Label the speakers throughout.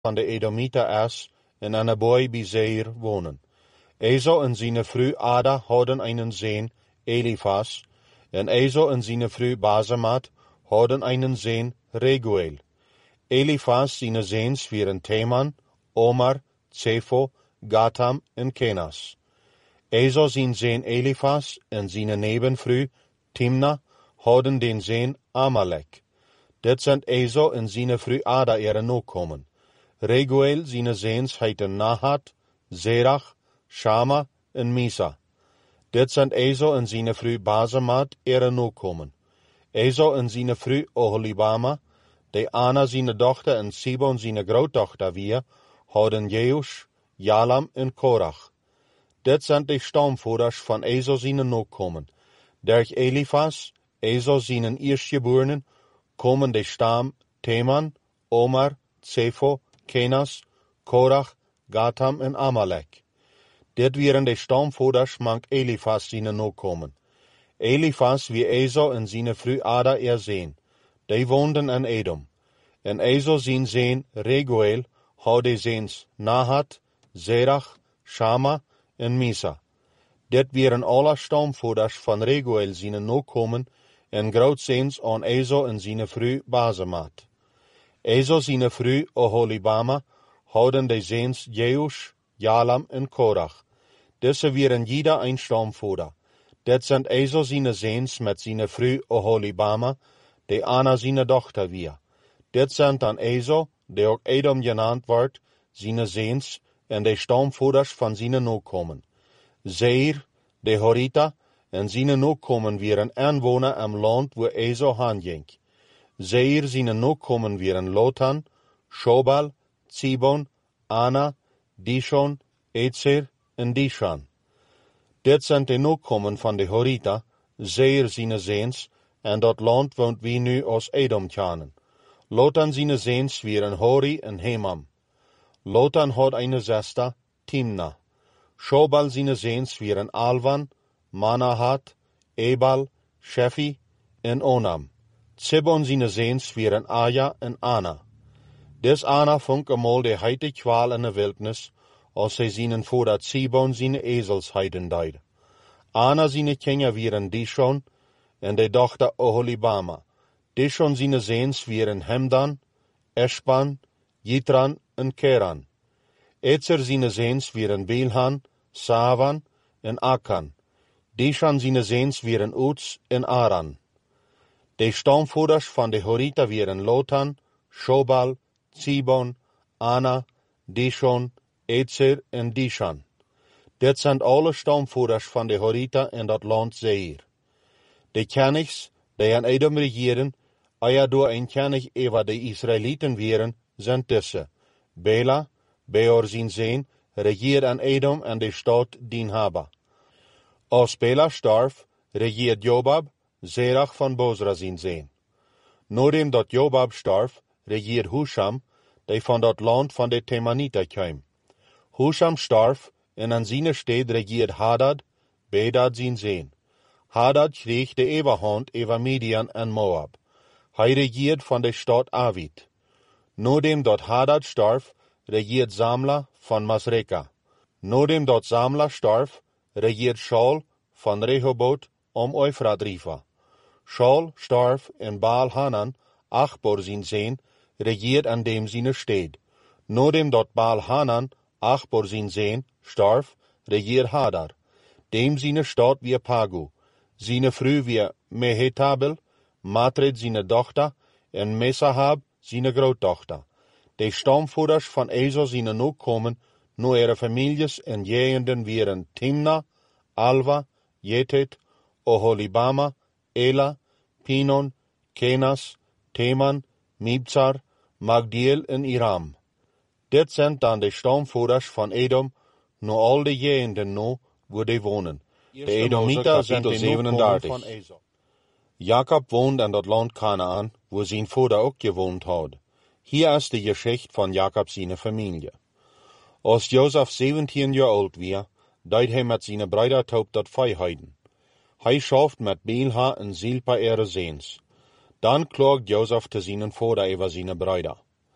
Speaker 1: van de Edomieter is en aan de boy bij Seir wonen. Esau en zijn vrouw Ada hadden einen zoon, Elifas, en Esau en zijn vrouw Basemat hadden einen zoon, Reguel. Elifas zijn zoons waren Teman, Omar, Zefo, Gatam en Kenas. Esau zijn zoon Elifas en zijn nevenvrouw Timna hadden den zoon Amalek. Dit zijn Esau en zijn vrouw Ada ere nakomen. Reguel zijn zoons heeten Nahat, Zerach, Shama en Misa. Dit zijn Esau en zijn vrouw Basemat ere nakomen. Esau en zijn vrouw Oholibama, die Ana zijn dochter en Sibon zijn grootdochter weer, hadden Jeush, Jalam en Korach. Dit zijn de stamvoerders van Esau zijn nakomen. Durch Elifas, Esau zijn eerstgeborenen, komen de stam Teman, Omar, Zefo, Kenas, Korach, Gatam en Amalek. Dit waren de stamvoerders mank Elifas zijn nakomen. Elifas wie Esau en zijn vrouw Ada zoon. Die woonden in Edom. En Esau zijn zoon Reguel had de zoons Nahat, Zerach, Shama en Misa. Dit waren alle stamvoerders van Reguel zijn nakomen en grootzoons aan Esau en zijn vrouw Basemat. Esau zijn vrouw Oholibama hadden de zoons Jeush, Jalam en Korach. Deze waren ieder een stamvoerder. Dit zijn Esau zijn zoons met zijn vrouw Oholibama, die Ana zijn dochter weer. Dit zijn dan Esau, die ook Edom genaamd wordt, zijn zoons en de stamvoerders van zijn nakomen. Seir, de Horita, en zijn nakomen waren aanwoner am land waar Esau heen ging. Seir zijn nakomen waren Lotan, Shobal, Zibon, Ana, Dishon, Etzer en Dishan. Dit zijn de nakomen van de Horita, Seir zijn zoons, en dat land woont wie nu als Edom kennen. Lotan zijn zoons waren Hori en Hemam. Lotan had een zuster, Timna. Shobal zijn zoons waren Alvan, Manahat, Ebal, Shefi en Onam. Zibon zijn zoons waren Aya en Ana. Des Ana vond eenmaal de heite kwaal in de wildnis, als zij zien voordat Zibon zijn ezels heiden deed. Ana zijn kinderen waren Dishon en de dochter Oholibama. Dishon zijn zoons waren Hemdan, Eshban, Yitran en Keran. Etzer zijn zoons waren Bilhan, Savan en Akan. Dishan zijn zoons waren Uts en Aran. De stamvoerders van de Horita waren Lotan, Shobal, Zibon, Ana, Dishon, Etzer en Dishan. Dit zijn alle stamvoerders van de Horita in dat land Seir. De kenigs, die aan Edom regeren, door een kenig over de Israëlieten waren, zijn tussen. Bela, Beor zijn zoon, regeert aan Edom en de stad Dinhaba. Als Bela starf, regeert Jobab, Zerach van Bozra zijn zoon. Nadat dat Jobab starf, regeert Husham, die van dat land van de Temanita kwam. Husham starf en aan zijn steed regeert Hadad, Bedad zijn zoon. Hadad kreeg de overhand over Midian en Moab. Hij regeert van de stad Avid. Nadat dat Hadad starf, regeert Zamla van Masreka. Nadat dat Zamla starf, regeert Shaul van Rehoboth om Eufrat Riva. Shaul starf en Baal Hanan, Achbor zijn zoon, regeert aan dem zijn steed. Nadat dat Baal Hanan, Achbor zijn zoon, starf, regeert Hadar. Dem zijn stad weer Pagu. Zijn vrouw weer Mehetabel, Matred zijn dochter, en Mesahab zijn grootdochter. De stamvoerders van Esau zijn nakomen, nu ihre families en jegenden waren Timna, Alva, Jetet, Oholibama, Ela, Pinon, Kenas, Teman, Mibzar, Magdiel en Iram. Dit zijn dan de stamvoerders van Edom, nu al de jegenden nu, waar die wonen. De Edomieter zijn de 37. Van Esau. Jacob woont in dat land Kanaan, waar zijn vader ook gewoond had. Hier is de geschichte van Jacob zijn familie. Als Jozef 17 jaar oud was, deed hij met zijn broeder tot vijanden. Hij schaft met Bilha en Zilpa ihre zoons. Dan klaagt Jozef te zijn vader over zijn broeder.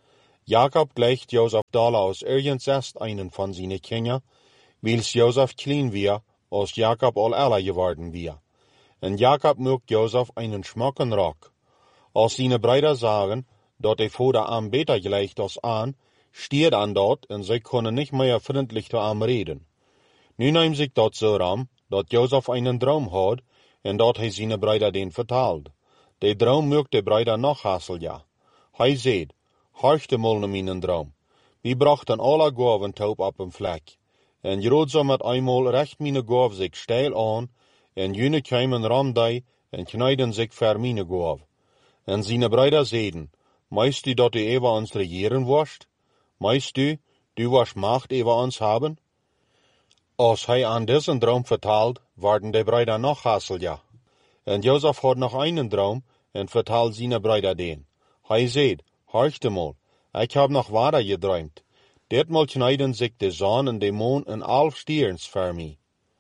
Speaker 1: Jakob gleicht Josef dalle aus ergens erst einen von seine Kinder, wils Josef klein wir, als Jakob al älter geworden wir. En Jakob mögt Josef einen schmocken Rock. Als seine Brüder sagen, dat vor der Arm beter gleicht als aan, stiert aan dort en zij kunnen nicht mehr vriendlich zu ihm reden. Nu neemt zich dat zo ram, dat Josef einen Traum had, en dat hij seine Brüder den vertaalt. De Traum mögt de Brüder noch hassel ja. Hij zegt, horchte mal naar mijn droom. We brachten alle gaven taub op een vlek. En groot zo met eenmaal recht mijn gav zich steil aan, en june kwamen ramdij en knijden zich ver mijn gav. En zijn Brüder zeiden, meist u dat u over ons regeren worst? Meist u worst macht over ons hebben? Als hij aan deze droom vertaalt, worden de Brüder nog hassel ja. En Josef had nog einen droom, en vertaalt zijn Brüder den. Hij zegt, horchte mal, ik heb nog water gedroomd. Ditmaal knijden zich de zon en de maan en al stierns voor mij.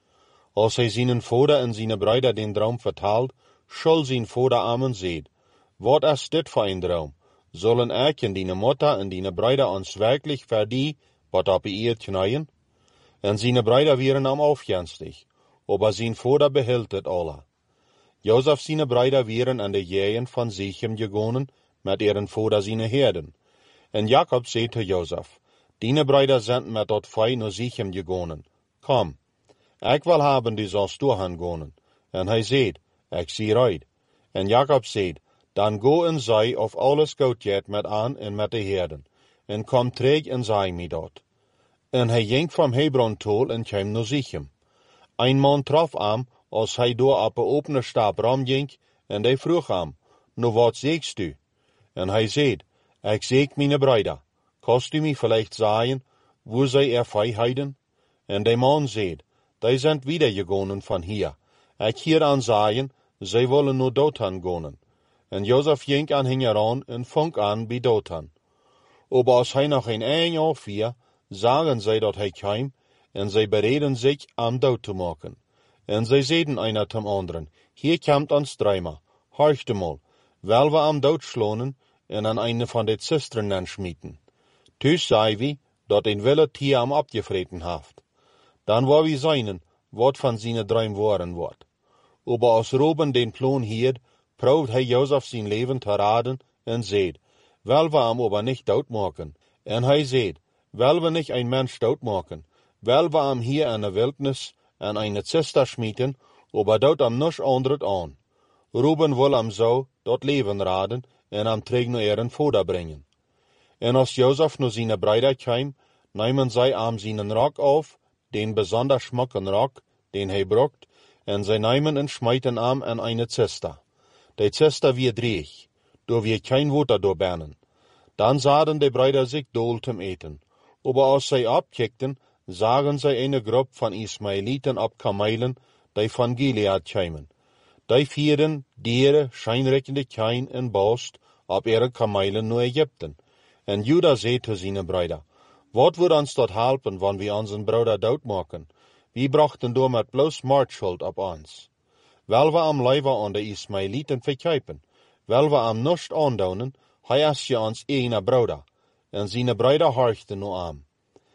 Speaker 1: Als hij zijn vader en zijn Brüder den droom vertaalt, zal zijn vader amen zeggen, wat is dit voor een droom? Zullen ik en die moeder en die Brüder ons werkelijk voor die wat op eerd knijden? En zijn Brüder waren am aufjenstig, aber zijn vader behield het alle. Josef zijn Brüder waren aan de jeeën van Sichem gegonen, met ihren vader zijn herden. En Jakob zei te Josef, die Brüder zijn met dat vee naar Sichem gegonen. Kom, ik wil hebben die zoals doorgaan gonen. En hij zei, ik zie uit. En Jakob zei, dan go en zei of alles goed gaat met aan en met de herden. En kom terug en zei mij dat. En hij ging van Hebron tol en kwam naar Sichem. Een man trof hem, als hij door op een opene stap rondging, en hij vroeg hem, nou wat zegst u? En hij zei, ik zeg mijn Brüder, kost u mij vielleicht zeggen, wo zij vijheden? En de man zei, die zijn wiedergegonen van hier. Ik hier aan zeggen, zij willen naar Dothan gonen. En Josef ging aan hen heran en vong aan bij Dothan. Aber als hij nog een jaar vier, zagen zij dat hij kwam, en zij bereden zich am dood te maken. En zij zeiden einer zum anderen, hier komt ons dreimer, horchte mal, wel we am dood slonen en aan eine van de cisternen schmieten. Dus zei wie, dat een wilde tier am abgevreten haft. Dan wou wie seinen, wat van zijn droom worden wordt. Aber als Ruben den plan hield, proeft hij Josef zijn leven te raden en zeid, wel we am aber nicht doodmaken. En hij zeid, wel we nicht ein mens doodmaken, wel we am hier in de wildnis en eine Zister schmieten, aber dood am nisch andert aan. Ruben wil am zo dat leven raden en am terug naar ihren vader brengen. En als Josef naar zijn Brüder kwam, nemen zij am zijn Rock auf, den besonders schmucken Rock, den hij brukt, en zij nemen en schmijten am in eine Zister. De Zister wie dreig, door wie kein water doorbernen. Dan zaden de Brüder zich dol zum eten. Aber als zij abkijkten, zagen zij eine groep van Ismaeliten op kamelen, die van Gilead kwamen. Die vierden dieren, schijnrekkende kijn en boost op ihre kamelen naar Egypten. En Juda zei te zijn Brüder, wat wordt ons dat helpen, wanneer we onze broeder doodmaken? We brachten door met bloos moordschuld op ons. Wel we am leven aan de Ismaeliten verkuipen, wel we am niets aandoen, hij is je ons ene broeder. En zijn Brüder horchten nu aan.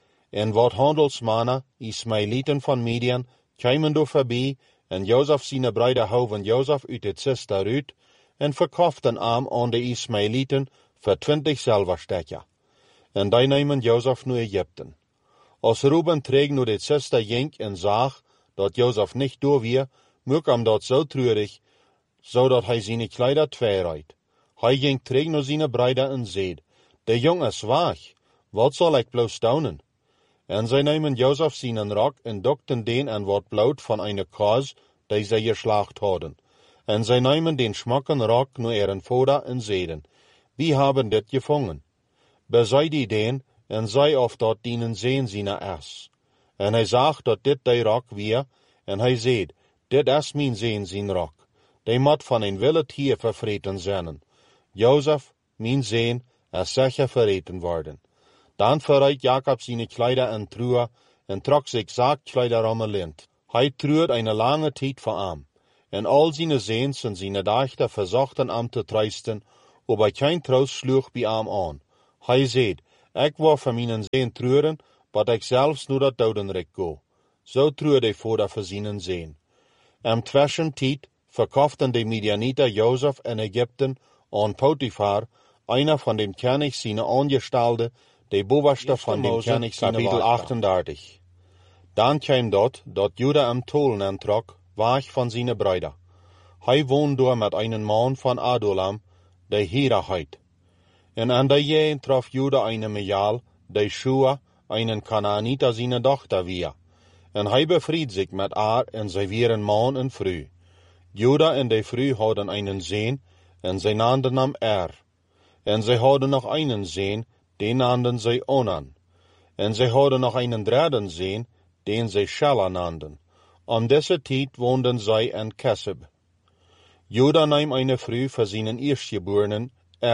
Speaker 1: En wat handelsmannen, Ismaeliten van Midian, kwamen door voorbij, en Josef zijn Brüder houden Josef uit het Zister uit, en verkochten hem aan de Ismaeliten voor 20 zilverstekken. En die nemen Josef naar Egypten. Als Ruben terug naar de Zister ging en zag dat Josef niet door weer, maakte hem dat zo treurig, zodat hij zijn kleider tweeruit. Hij ging terug naar zijn Brüder en zei, de jongen is weg, wat zal ik bloos doen? En zij nemen Josef zijn rok en dokten den aan wat bloed van een kaas, die zij geslacht hadden. En zij nemen den schmucken rok naar ihren vader en zeiden, wie hebben dit gevangen? Bezij die den, en zei of dat dienen zeen zijn is. En hij zag dat dit de rok weer, en hij zei, dit is mijn zeen zijn rok. Die moet van een wilde tier vervreten zijn. Josef, mijn zeen, is zeker verreten worden. Dan verriet Jakob zijn kleider en truhe, en trok zich zaakkleider om een lint. Hij treurde een lange tijd voor hem. En al zijn zeens en zijn dochter verzochten hem te troosten, aber kein troost sloeg bij hem aan. Hij zei, Ik wou van mijn zeen treuren, wat ik zelfs nu dat dodenrijk go. Zo treurde hij voor dat verzinnen zeen. Tussentijd verkochten de Midianiter Jozef en Egypten aan Potifar, einer van de koning zijn aangestalden, de bovenste van de koning zijn kapitel 38. Dan kwam dat Juda hem tolen aantrok, weg van zijn bruiden. Hij woonde door met een man van Adulam, de Hira heet. En aan de jeen trof Juda een Mijaal, de Shua, een Kanaaniter zijn dochter weer. En hij bevried zich met haar en zij wieren man en vrouw. Juda en de vrouw hadden een zoon en zij naamden hem En zij hadden nog een zoon, die naamden zij Onan. En zij hadden nog een derde zoon, den zij Shela naamden. Om deze tijd woonden zij in Keseb. Juda nam een vrouw voor zijn eerstgeborenen,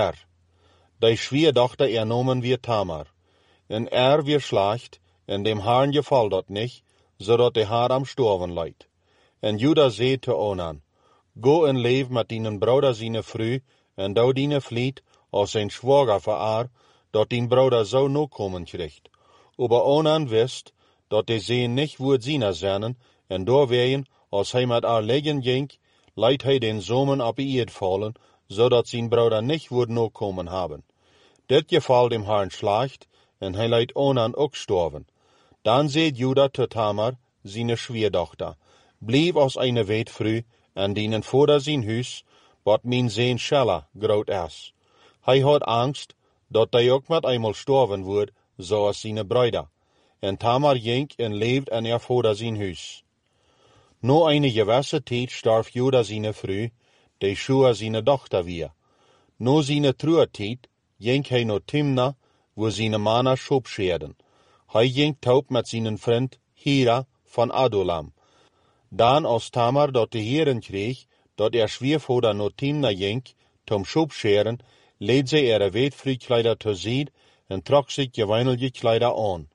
Speaker 1: De schwiegerdochter nomen weer Tamar. En weer slacht, en dem Herrn geval dat niet, zodat de haar am storven leidt. En Juda zei te Onan, go en leef met dien broeder zijn vrouw, en dou dien vliet als zijn schwager voor haar, dat dien broeder zo no komen krijgt. Aber Onan wist, dat de zeen niet woord zien zijn, en doorwegen, als hij met haar leggen ging, leidt hij den zomer op eerd vallen, zodat zijn broeder niet woord no komen hebben. Dit geval dem Herrn slacht, en hij leidt Onan ook storven. Dan zei Juda tot Tamar, zijn schwiegerdochter, blijf als een weetvrouw, en dienen voor zijn huis, wat mijn zoon Shela groot is. Hij had angst, dat hij ook met eenmaal storven wordt, zoals zijn bruiden. En Tamar ging en leefde en voor zijn huis. Na een gewisse tijd starf Juda zijn vrouw, de Shua zijn dochter weer. Na zijn trouwtijd ging hij naar Timna, waar zijn mannen schopscheerden. Hij ging taub met zijn vriend Hira van Adulam. Dan als Tamar dat de heren kreeg, dat schwiegervader naar Timna ging, tom schopscheren, leed zij weetvriekleider terzijde en trok zich geweinige kleider aan.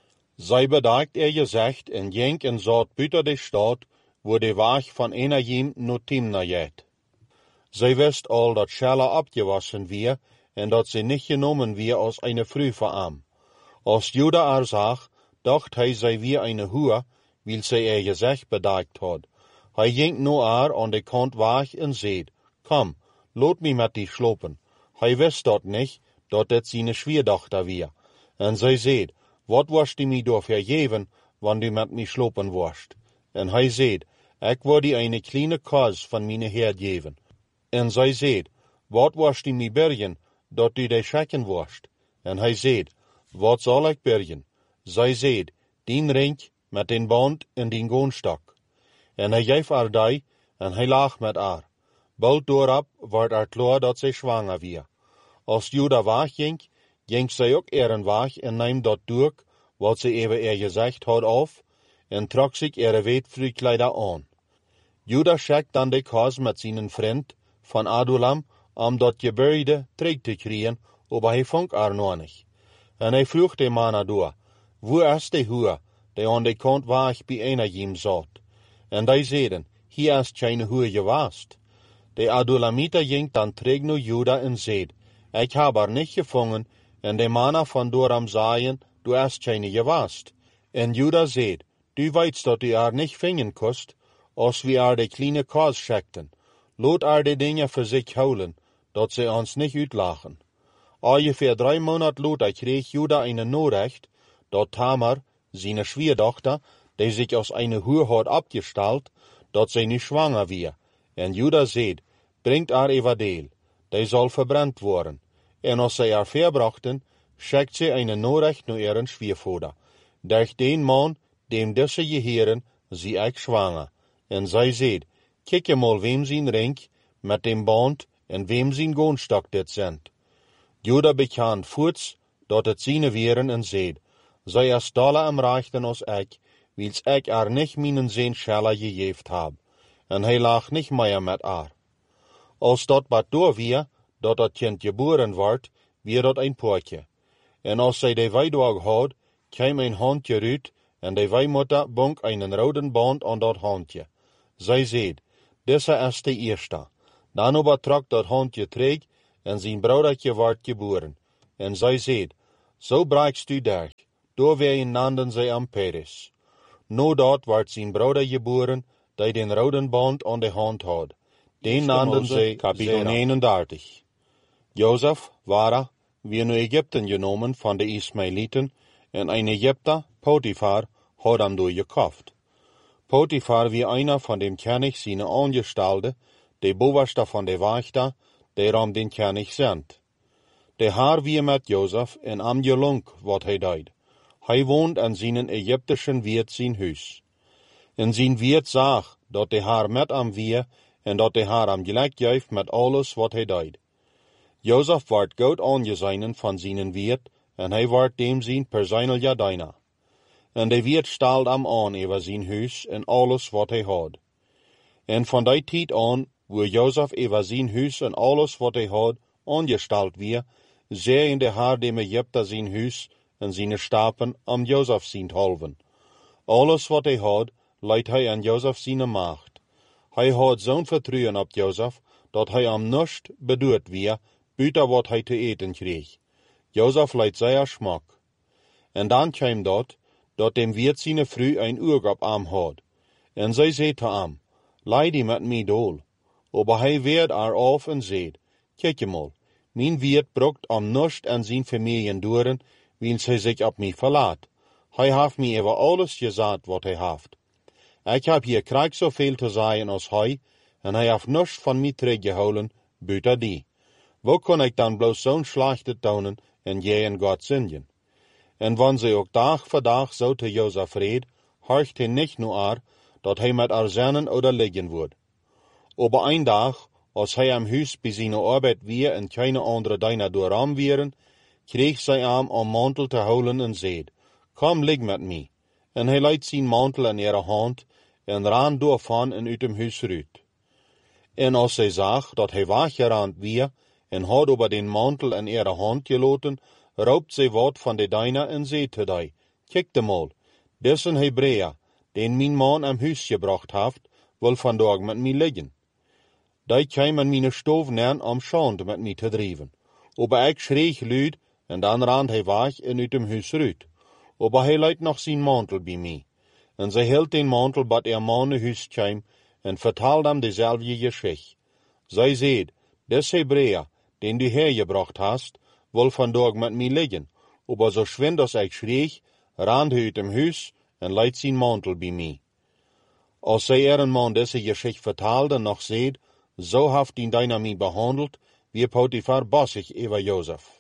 Speaker 1: Zij bedacht gezegd en ging en zat buiten de stad, waar de weg van Enajim naar Timna gaat. Zij wist al dat Shela opgewassen weer, en dat ze niet genomen weer als een vrouw voor hem. Als Juda haar zag, dacht hij zij weer een hoer, wil zij gezegd bedacht had. Hij ging naar haar aan de kant weg en zei, kom, laat mij met die slopen. Hij wist dat niet, dat het zijn schwiegerdochter weer. En zij zei, wat was die mij door vergeven, wanneer du met mij slopen worst? En hij zei, ik wil die een kleine kaas van mijn Heer geven. En zij zei, wat was die mij bergen, dat du de schekken worst? En hij zei, wat zal ik bergen? Zij zei, dien ring met den band en den goonstok. En hij geef haar die, en hij lag met haar. Bald doorop werd er klaar dat zij zwanger weer. Als Juda wegging, ging zij ook een weg en nam dat doek, wat zij even gezegd had af, en trok zich weetvriekleider aan. Juda schickt dan de kaas met zijn vriend van Adulam, om dat gebeuide terug te krijgen, aber hij vond haar nog niet. En hij vroeg de mannen door, waar is de hoer, die aan de kant weg bij Enajim zat? En die zeiden, hier is geen hoer geweest. De Adulamiter ging dan terug naar Juda en zei, ik heb haar niet gevangen, en de mannen van Doram zeiden, du is geen geweest. En Juda zei, du weet dat du haar niet vingen kost, als we haar de kleine kaas schikten. Laat haar de dingen voor zich houden, dat ze ons niet uitlachen. Ongeveer 3 maanden later kreeg Juda een Nachricht, dat Tamar, zijn schwiegerdochter, die zich als een hoer had opgesteld, dat zij nu zwanger weer. En Juda zei, brengt haar evadeel, die zal verbrand worden. En als zij haar verbrachten, schikt zij een Nachricht naar ihren schwiegervader. Durch den man, dem deze geheren, zie ik zwanger. En zij zei, kijk mal wem zijn ring, met dem band, en wem zijn goonstok dit zijn. Juda bekend voorts, dat het zijn weren en zei, zij is dolle am rechten als ik, wils ik haar niet mijn zoon Shela gegeven heb. En hij lag niet meer met haar. Als dat wat door weer, dat het kind geboren wordt, weer dat een poortje. En als zij de weidwag had, kwam een handje uit, en de weimoeder bond een rode band aan dat handje. Zij zei, deze is de eerste. Dan aber trok dat handje terug, en zijn broedertje werd geboren. En zij zei, Zo braakst u dag, door weer in nanden zij am Peres. No dat werd zijn broeder geboren, die den rode band aan de hand had. Den nanden zij kapitel 39. Jozef waren weer naar Egypten genomen van de Ismaëlieten, en een Egypter, Potifar, had hem doorgekocht. Potifar wie einer van dem König zijn aangestalde, de bovenste van de wachter, die hem den König zendt. De haar wie met Jozef en am gelunk wat hij deed. Hij woont in zijn Egyptischen wiert zijn huis. En zijn wiert zag dat de haar met hem wie en dat de haar hem gelijk geeft met alles wat hij deed. Jozef werd goed aangezien van zijn wiert en hij werd dem zijn persoonlijke dienaar. En de wiert stelde hem aan over zijn huis en alles wat hij had. En van die tijd aan, wo Jozef over zijn huis en alles wat hij had aangesteld weer, zei in de haar dem Egypter zijn huis en zijn stapen am Jozef zijn halven. Alles wat hij had, leidt hij aan Jozef zijn macht. Hij had zo'n vertrouwen op Jozef, dat hij am niets bedoeld weer, buiten wat hij te eten kreeg. Jozef leidt zeer smak. En dan kwam dat dem wiert zijn vrouw een oog op hem had. En zij zei te hem, leid die met mij dool. Aber hij werd af en zei, kijk je mal, mijn wiert brokt am niets en zijn familien doren, wiens hij zich op mij verlaat. Hij heeft mij over alles gezegd wat hij heeft. Ik heb hier krijg zoveel te zeggen als hij, en hij heeft niets van mij teruggehouden, buiten die. Hoe kan ik dan bloos zo'n slechte tonen en jij en God zingen? En wanneer zij ook dag voor dag zo te Jozef reed, horcht hij niet nur dat hij met haar zinnen oder liggen wordt. Aber een dag, als hij am huis bij zijn arbeid weer en keine andere dienaar door hem wieren, kreeg zij hem om mantel te houden en zei, kom lig met mij. En hij leidt zijn mantel in ihre hand en ran door van en uit hem huis uit. En als zij zag dat hij weggerand weer en had over den mantel in ihre hand gelaten, roopt zij wat van de dienaar en zei te die, kijk de mal, dit is een Hebreeër, den mijn man am huis gebracht heeft, wil vandaag met mij liggen. Die kwam in mijn stoof neer om schande met mij te drijven. Aber ik schreeg luid en dan rand hij weg en uit hem huis uit. Aber hij leidt nog zijn mantel bij mij. En zij hield den mantel bat man naar huis kwam en vertelde hem dezelfde geschichte. Zij zei, des Hebreeër, den du hergebracht hast, wil vandaag met mij liggen. Aber zo schwind als ik schreeg, rand hij uit hem huis en leidt zijn mantel bij mij. Als zij een man deze geschichte vertelde nog zei, zo heeft die dienaar mij behandeld, wie Potifar bossig over Jozef.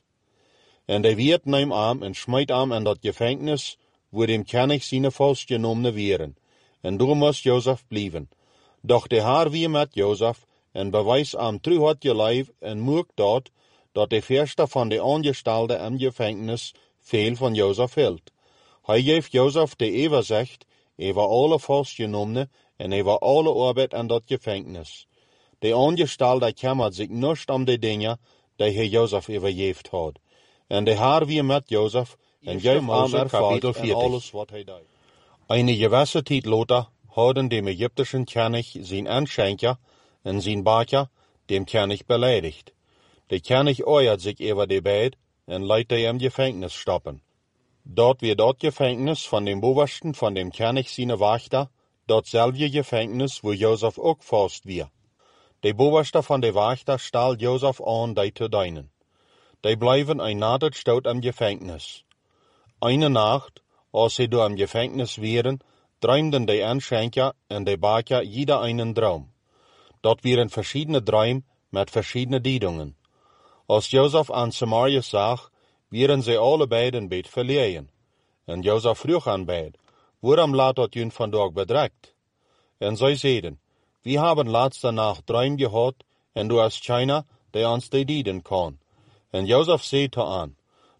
Speaker 1: En de wiert neemt hem en smijt hem in dat gevangenis, wo dem König zijn vastgenomen wieren. En daar moest Jozef blijven. Doch de haar wie met Jozef en bewijs hem trouw had geleefd en moek dat de verste van de aangestalden in gevangenis veel van Jozef hield. Hij geeft Jozef de overzicht over alle vastgenomenen en over alle arbeid in dat gevangenis. De aangestalde kümmert zich niet om de dingen die hij Jozef overgeeft had. En de haar wie met Jozef en geeft hem ervaart in alles wat hij deed. Een gewisse tijd later hadden dem Egyptischen König zijn aanschenker en zijn baker dem König beleidigt. De König oeiert zich over de beid en leidt hij im gevangenis stoppen. Dat weer dat gevangenis van dem bovensten van dem König zijn wachter, datzelfde gevangenis wo Jozef ook vast weer. De bovenste van de wachter stal Jozef aan die te dienen. Die blijven een nacht stout im gevangenis. Eine nacht, als ze door im gevangenis waren, droomden de aanschenker en de baker jeder einen droom. Dat waren verschiedene droom met verschiedene diedungen. Als Jozef aan Samaria zag, waren ze alle beiden beet verlegen. En Jozef vroeg aan beid, waarom laat dat jullie vandaag bedreigt? En zij zeiden, we hebben laatste nacht droom gehad, en du hast keiner, die ons die dienen kan. En Jozef zei te aan,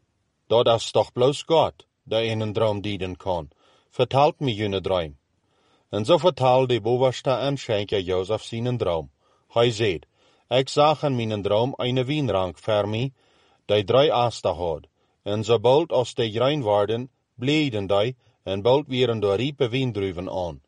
Speaker 1: dat is toch bloos God, die een droom dienen kan. Vertelt me jullie droom. En zo vertelde de bovenste aanschenker Jozef zijn droom. Hij zei, ik zag in mijn droom een wijnrank voor mij, die 3 asten had. En sobald als die rein waren, bleeden die, en bald waren door riepe wijndruiven aan.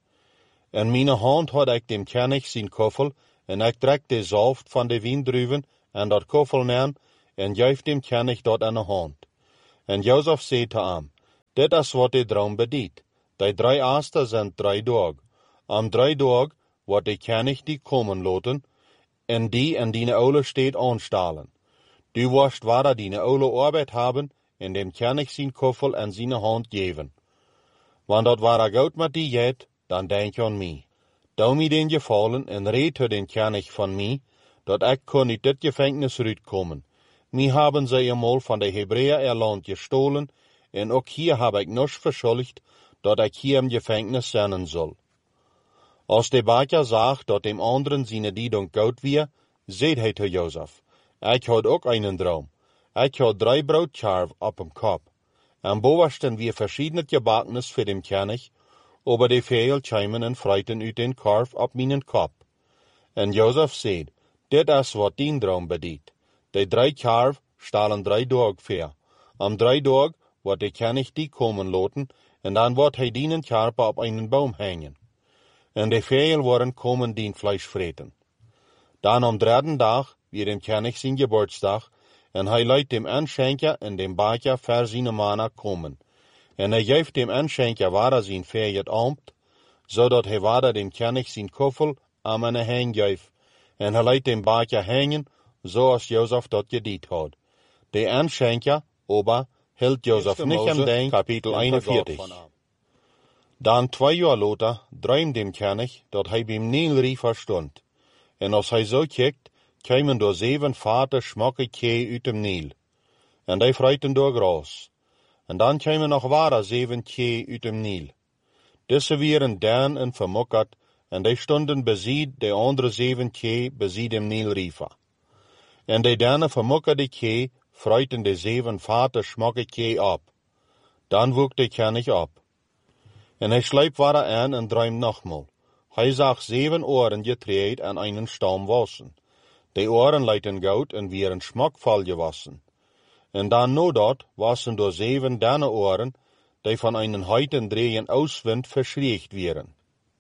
Speaker 1: En mijn hand had ik dem König zijn koffel, en ik trek de saft van de wijndruiven en dat koffel neer, en geef dem König dat in de hand. En Jozef zei te hem, dit is wat de droom bediet. Die 3 aaste zijn 3 dagen. Am 3 dagen wordt de koning die komen laten, en die in die oude stad aanstalen. Du worst waar die oude arbeid hebben, en dem koning zijn koffel en zijn hand geven. Want dat waar goud met die jet, dan denk je aan mij. Doe mij den gevallen en red den koning van mij, dat ik kon uit dit gevangenis uitkomen. Mij hebben zij eenmaal van de Hebreeën land gestolen, en ook hier heb ik niets verschuldigd, dat ik hier im gevangenis zijn zal. Als de baker zag dat dem anderen zijn diedung goud weer, zei hij te Jozef, ik had ook een droom. Ik had 3 broodkarven op hem kop. En bovensten weer verschillende gebakkenis voor dem koning, aber de vegel kwamen en vreten uit den karf op mijn kop. En Jozef zei, dit is wat dien droom bediet. De 3 karf stalen 3 dagen ver. Am 3 dagen wordt de koning die komen laten, en dan wordt hij dienen karpen op een boom hangen. En de vegel worden komen dien vlees vreten. Dan am 3e dag weer dem koning zijn geboortsdag, en hij leidt dem aanschenker en dem baker voor zijn mannen komen. En hij geeft dem aanschenker waar zijn vegel ambt, zodat hij waar dem koning zijn koffel aan een hang geeft. En hij leidt dem baker hangen, zoals Jozef dat gediet had. De aanschenker, aber, hield Jozef niet aan denk, kapitel 41. Dan 2 jaar later droomt dem koning dat hij beim Nilriver stond. En als hij zo kijkt, kwamen door 7 vate smokke kee uit dem Nil. En die vreten door gras. En dan kwamen nog ware 7 kee uit dem Nil. Deze waren dan en vermokkerd, en die stonden bezien de andere 7 kee bezien dem Nilriver. En de dane vermokkerde kee vreten de 7 vate smokke kee op. Dan woek de koning op. En hij slijpt waar aan en droomt nogmaal. Hij zag 7 oren getreed aan een stam wassen. De oren leiden goud en wieren smakvol gewassen. En dan no dat wassen door 7 dane oren, die van een heiten drehen auswind verschriekt wieren.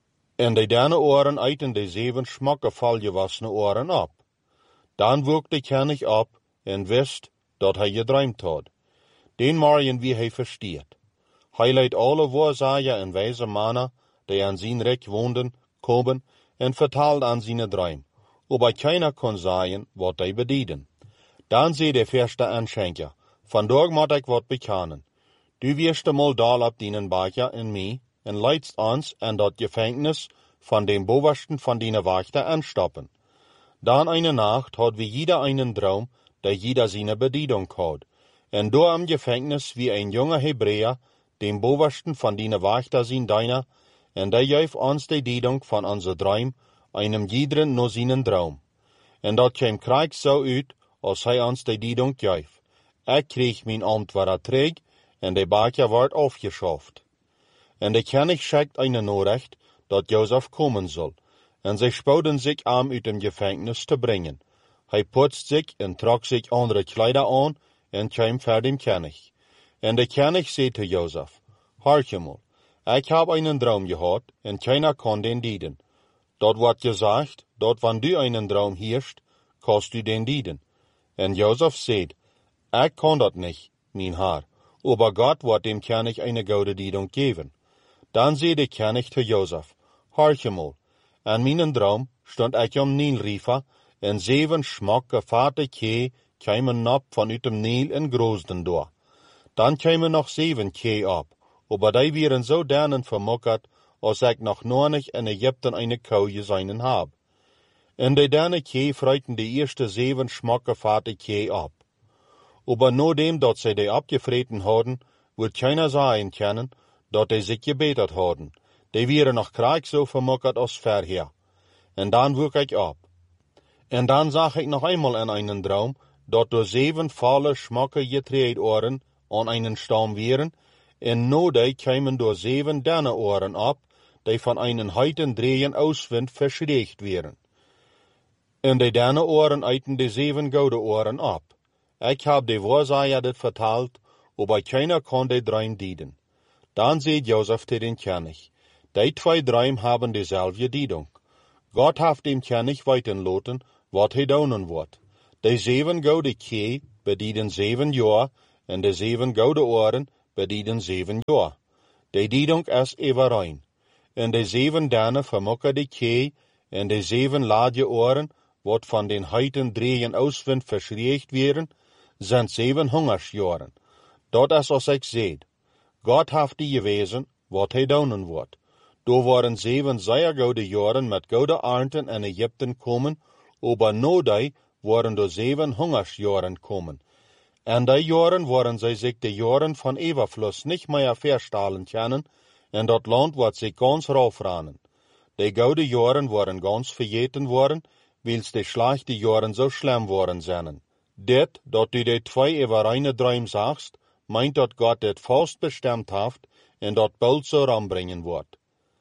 Speaker 1: En de dane oren eiten de 7 smakkevol gewassene oren op. Dan woek de koning op en wist dat hij gedroomd had. Den morgen wie hij versteert. Hij leidt alle waarzegger en wijze mannen, die aan zijn rijk woonden, komen en vertelt aan zijn droom. Aber keiner kon zeggen wat hij bedienen. Dan zei de eerste aanschenker, vandaag moet ik wat bekennen. Du wirst eenmaal dal op dienen baker en mij, en leidst ons aan dat gevangenis van dem bovensten van dienen wachter aanstappen. Dan eine nacht had we jeder einen droom, die jeder zijn bediening had. En door am gevangenis wie een jonge Hebreeër, dem bovensten van dienen wachter zijn deiner, en die geeft ons de diedung van onze droom, einem jiederen no zijn droom. En dat kwam krijg zo uit, als hij ons de diedung geeft. Ik kreeg mijn ambt waar terug, en de baker wordt afgeschaft. En de koning schickt een Nachricht, dat Jozef komen zal. En zij spoeden zich aan uit dem gevangenis te brengen. Hij putst zich en trok zich andere kleider aan, en kwam voor dem koning. En de koning zei te Jozef, hoor mal, ik heb een droom gehad, en keiner kon den dienen. Dat wordt gezegd, dat wanneer du een droom heerst, kost du den dienen. En Jozef zei, ik kan dat niet, mijn Heer, aber God wordt dem koning een gouden diedung geven. Dan zei de koning te Jozef, hoor mal, aan mijn droom stond ik am Nilriver, en 7 smakke vate kee kwamen op vanuit dem Nil en groosden door. Dan kwamen nog 7 kee op, aber die waren zo danen vermokkerd, als ik nog nooit in Egypten een kou gezien heb. En de dane kee vreten de eerste 7 smakke vate kee op. Aber nadat dat zij die opgevreten hadden, wordt keiner zeggen kunnen, dat die zich gebeterd hadden. Die waren nog krijg zo vermokkerd als verheer. En dan woek ik op. En dan zag ik nog eenmaal in een droom, dat door 7 volle smakke getreed oren aan een stam waren, en no die kwamen door 7 dane oren op, die van een heiten drehen auswind verschrikt waren. En de dane oren eiten de 7 gouden oren op. Ik heb de waarzegger dit verteld, aber keiner kon de droom dienen. Dan zei Jozef te den koning, die 2 droom hebben dezelfde diedung. God heeft dem koning weten laten wat hij doen wordt. De 7 gouden kee bedienen 7 jaar, en de 7 gouden oren bedieden 7 jaar. De diedonk is even rein. En de 7 danen vermokken de kei, en de 7 laadje oren, wat van den heiten dreeën auswind verschreeuwd werden, zijn 7 hongersjaren. Dat is als ik zeid. God heeft die gewezen, wat hij doen wordt. Door waren 7 zeer gouden jaren met gouden ernten in Egypten komen, aber noodij waren er 7 hongersjaren komen. En die jaren waren zij zich de jaren van overvloed niet meer verstellen kunnen, en dat land wordt zich gans raufranen. De gouden jaren waren gans vergeten worden, wils de slechte jaren zo slim waren zijn. Dit, dat u de 2 over reine droom zagst, meint dat God dit vast bestemd heeft, en dat bald zo rambrengen wordt.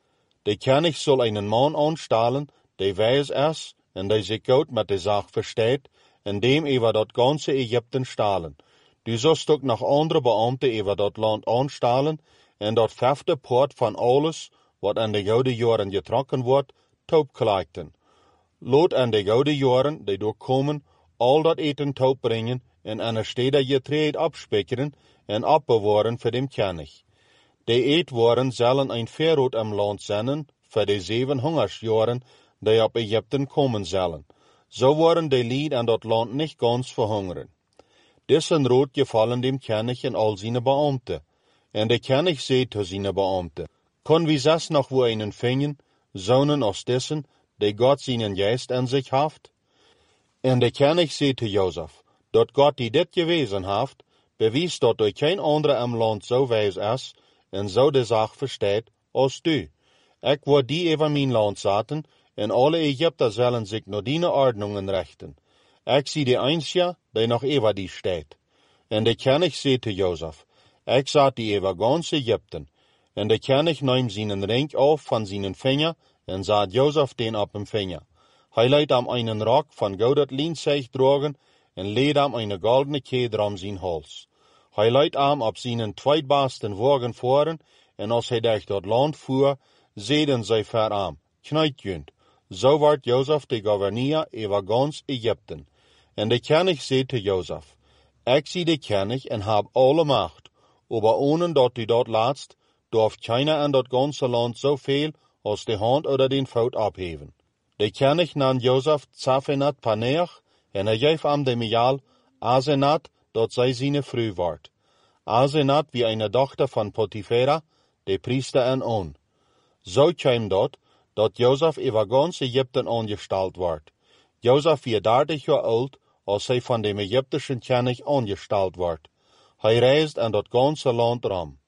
Speaker 1: De koning zal een man aanstellen, die wijs is, en die zich goed met de zaak verstaat, en dem over dat ganse Egypten stalen. Du zult ook nog andere beambten over dat land aanstellen, en dat 5e poort van alles, wat in de gouden jaren getrokken wordt, toopklijkten. Laat in de gouden jaren, die doorkomen, al dat eten toop brengen, en aan de steden getreed opspekeren, en opbewaren voor de koning. De eetwaren zullen een verrood im land zijn, voor de 7 hongersjaren, die op Egypten komen zullen. Zo worden de lied aan dat land niet gans verhongeren. Dit een rood gevallen dem koning en al zijn beambten. En de koning zei tot zijn beambten, kon wie zes nog wo einen vinden, zonen als dessen, die God zijn geest in zich heeft? En de koning zei tot Jozef, dat God die dit gewezen heeft, bewijst dat er geen andere im land zo wijs is, en zo de zaak verstaat, als du. Ik word die over mijn land zetten, en alle Egypter zullen zich naar die ordnungen richten. Ik zie de einzige, die nog over die staat. En de koning zei tot Jozef, ik zet die over gans Egypten. En de koning neemt zijn ring af van zijn vinger, en zet Jozef den op hem vinger. Hij leidt hem einen rok van gouden lienzeeg drogen, en leed hem een goldene keder om zijn hals. Hij leidt hem op zijn tweebasten wagen voeren, en als hij durch dat land voer, zeiden zij voor hem, knuitjunt. Zo wordt Jozef de gouverneur over gans Egypten. En de koning zei tot Jozef, ik zie de koning en heb alle macht, aber ohne dat u dat laatst, durft keiner in dat ganse land zoveel als de hand oder den voet opheven. De koning nam Jozef Zaphenat Paneach, en hij geef hem de mijaal Asenat, dat zij zijn vrouw wordt. Asenat wie een dochter van Potifera, de priester en On. Zo kwam dat Jozef over gans Egypten aangesteld wordt. Jozef wie 30 jaar oud, als hij van de Egyptische koning aangesteld wordt. Hij reist in dat ganse land ram.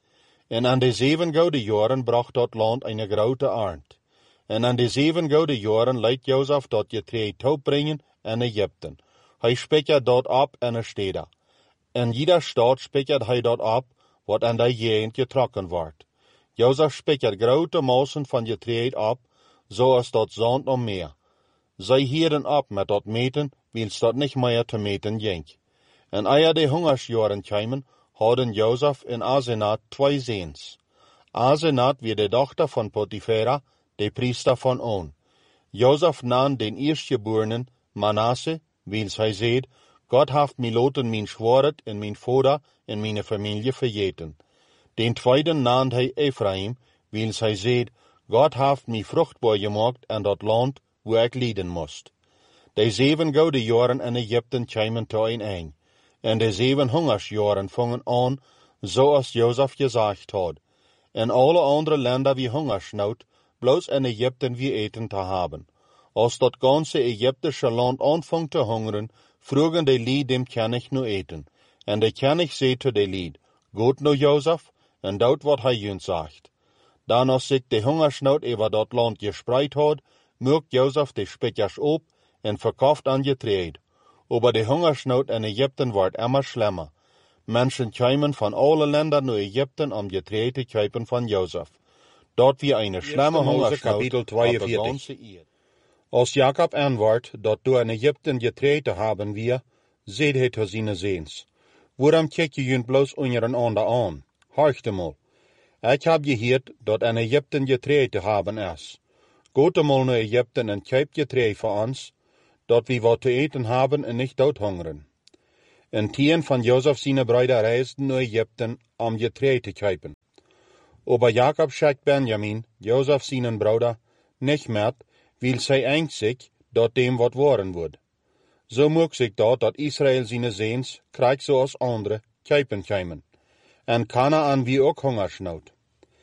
Speaker 1: En aan de 7 gouden jaren bracht dat land een grote arend. En aan de 7 gouden jaren leidt Jozef dat getreed toop brengen in Egypten. Hij spijkert dat op in de steden. In ieder stad spijkert hij dat op, wat aan de gegend getrokken wordt. Jozef spijkert grote massen van getreed op, zoals dat zand om meer. Zij hielden op met dat meten, wils dat niet meer te meten ging. En eer de hongersjaren kwamen, hadden Jozef en Asenat 2 zoons. Asenat wie de dochter van Potifera, de priester van On. Jozef nam den eerstgeborenen, Manasse, wils hij zeid, God heeft mij laten mijn schwaard en mijn vader en mijn familie vergeten. Den tweeden nam hij Ephraim, wils hij zeid, God heeft mij vruchtbaar gemaakt in dat land, waar ik lijden moest. De 7 gouden jaren in Egypten kwamen tot een eind. En de 7 hongersjaren vangen aan, zoals Jozef gezegd had. En alle andere landen wie hongersnood, bloos in Egypten wie eten te hebben. Als dat ganse Egyptische land aanvangt te hongeren, vroegen de lied dem koning nu eten. En de koning zei tot de lied, goed nu Jozef, en doet wat hij junt zegt. Dan als zich de hongersnood over dat land gespreid had, maakt Jozef de spijkers op en verkauft aan getreed. Aber de hongersnood in Egypten wordt immer schlimmer. Mensen kwamen van alle landen naar Egypten om getreed te kopen van Jozef. Dat wie een slimme hongersnood op de ganse eerd. Als Jacob antwoordt dat door in Egypten getreed te hebben wie, zeid hij tot zijn zoons, waarom kijk je junt bloos onder een ander aan? Hoort eenmaal. Ik heb gehoord dat in Egypten getreed te hebben is. Gaat eenmaal naar Egypten en koop getreed voor ons, dat we wat te eten hebben en niet doodhongeren. En 10 van Jozef zijn bruiden reisden naar Egypten om getreed te kijken. Aber Jacob schickt Benjamin, Jozef zijn bruder, niet met, wil zij angst zich dat dem wat worden wordt. Zo moest zich dat Israël zijn zeens krijgt zoals andere kijken komen. En Kanaan wie ook hongersnood.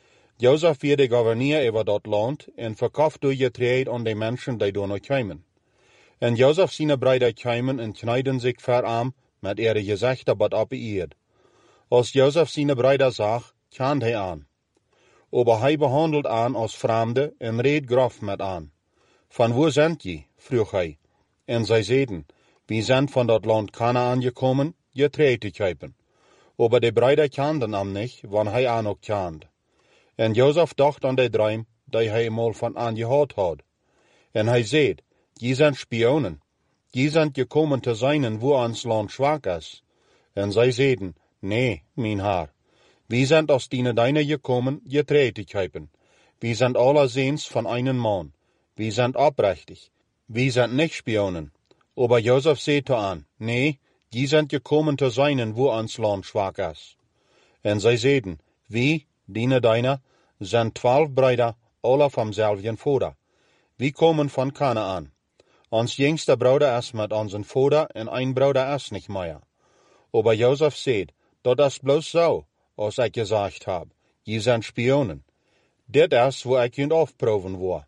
Speaker 1: Jozef werd de gouverneur over dat land en verkocht door getreed aan de mensen die door nog komen. En Jozef zijn bruiden komen en knijden zich verarm met ihre gezichten bad op de eerd. Als Jozef zijn bruiden zag, kant hij aan. Aber hij behandelt aan als vreemde en reed grof met aan. Van waar zijn je? vroeg hij. En zij zeiden, we zijn van dat land Kanaan gekomen, getreed te kijken. Aber de bruiden kenden hem niet, want hij aan ook kende. En Jozef dacht aan de droom die hij eenmaal van aan gehad had. En hij zei, je zijn spionen. Je zijn gekomen te zijn waar ons land zwak is. En zij zeiden, nee, mijn heer. We zijn als deine gekomen, getreed te kijken. We zijn allezeens van een man. We zijn oprechtig. We zijn niet spionen. Aber Jozef zei te aan, nee, je zijn gekomen te zijn waar ons land zwak is. En zij zeiden, we, deine, zijn 12 bruiden, alle van zelfden vader. We komen van Kanaan. Ons jongste broeder is met onze vader en een broeder is niet meer. Aber Jozef zei, dat is bloos zo, als ik gezegd heb, je zijn spionen. Dit is waar ik je afproeven wil.